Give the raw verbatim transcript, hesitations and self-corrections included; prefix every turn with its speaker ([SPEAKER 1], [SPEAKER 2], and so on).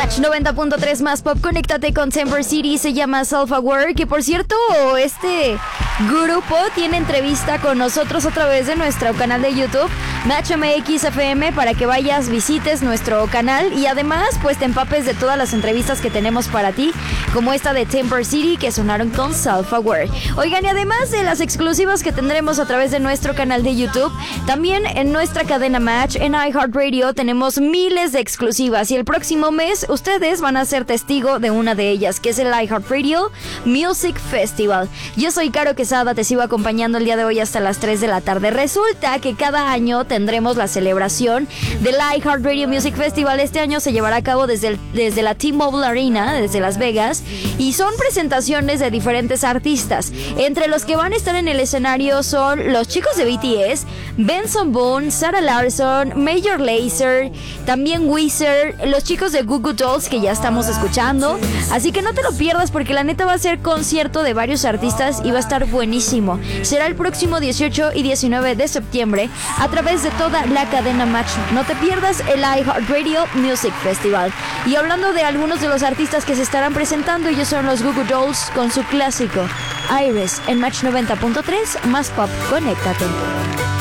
[SPEAKER 1] Match noventa punto tres más pop, conéctate con Temper City, se llama Self-Aware, que por cierto, este grupo tiene entrevista con nosotros a través de nuestro canal de YouTube, Match M X F M, para que vayas, visites nuestro canal y además pues te empapes de todas las entrevistas que tenemos para ti, como esta de Temper City que sonaron con Self-Aware. Oigan, y además de las exclusivas que tendremos a través de nuestro canal de YouTube, también en nuestra cadena Match, en iHeartRadio, tenemos miles de exclusivas y el próximo mes ustedes van a ser testigo de una de ellas, que es el iHeartRadio Music Festival. Yo soy Caro Quesada, te sigo acompañando el día de hoy hasta las tres de la tarde. Resulta que cada año tendremos la celebración del iHeartRadio Music Festival. Este año se llevará a cabo desde, el, desde la T-Mobile Arena, desde Las Vegas, y son presentaciones de diferentes artistas. Entre los que van a estar en el escenario son los chicos de B T S, Benson Boone, Sarah Larsson, Major Lazer, también Weezer, los chicos de Goo Goo Dolls que ya estamos escuchando. Así que no te lo pierdas porque la neta va a ser concierto de varios artistas y va a estar buenísimo. Será el próximo dieciocho y diecinueve de septiembre a través de toda la cadena Match. No te pierdas el iHeartRadio Music Festival. Y hablando de algunos de los artistas que se estarán presentando, ellos son los Goo Goo Dolls con su clásico Iris en Match noventa punto tres más pop, conéctate.